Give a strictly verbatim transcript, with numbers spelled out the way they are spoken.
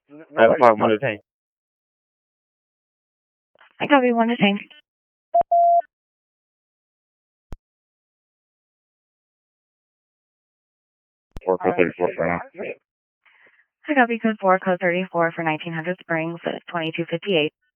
I don't know, one to ten. I copy one to ten. Four code thirty-four for now. I copy code four, code thirty-four for nineteen hundred Springs, twenty-two fifty-eight.